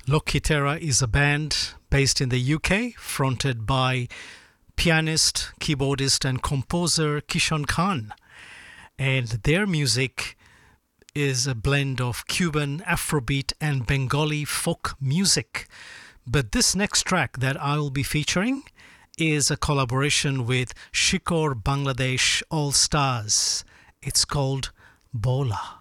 Lokitera is a band based in the UK, fronted by pianist, keyboardist, and composer Kishan Khan. And their music is a blend of Cuban, Afrobeat, and Bengali folk music. But this next track that I will be featuring is a collaboration with Shikor Bangladesh All Stars. It's called Bola.